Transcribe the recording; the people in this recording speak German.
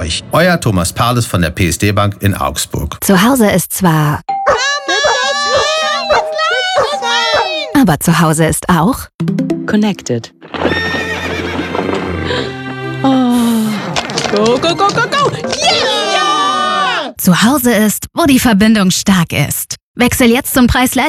euch. Euer Thomas Perles von der PSD Bank in Augsburg. Zu Hause ist zwar... Aber zu Hause ist auch... Connected. Oh. Go, go, go, go, go! Yeah! Zu Hause ist, wo die Verbindung stark ist. Wechsel jetzt zum Preis